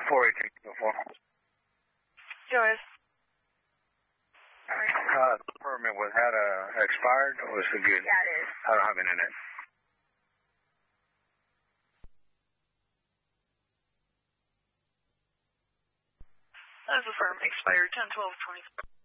418 before. Joyce. The permit had expired or was it good? Yeah, it is. I don't have internet. That was the firm expired 10/12/24.